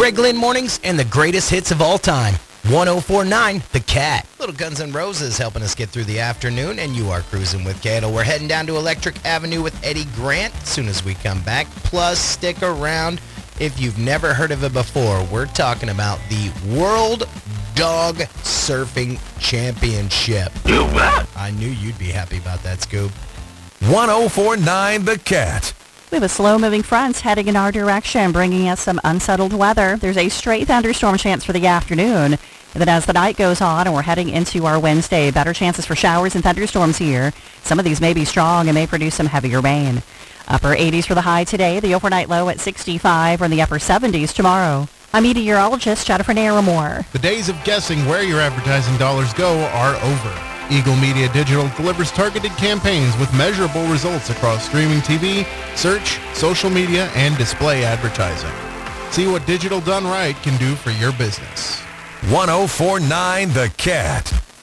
Greg Lynn Mornings and the greatest hits of all time. 104.9 The Cat. Little Guns N' Roses helping us get through the afternoon, and you are cruising with Cato. We're heading down to Electric Avenue with Eddie Grant as soon as we come back. Plus, stick around. If you've never heard of it before, we're talking about the World Dog Surfing Championship. I knew you'd be happy about that, Scoop. 104.9 The Cat. We have a slow-moving front heading in our direction, bringing us some unsettled weather. There's a straight thunderstorm chance for the afternoon. And then as the night goes on and we're heading into our Wednesday, better chances for showers and thunderstorms here. Some of these may be strong and may produce some heavier rain. Upper 80s for the high today, the overnight low at 65, or in the upper 70s tomorrow. I'm meteorologist Jennifer Naramore. The days of guessing where your advertising dollars go are over. Eagle Media Digital delivers targeted campaigns with measurable results across streaming TV, search, social media, and display advertising. See what digital done right can do for your business. 104.9 The Cat.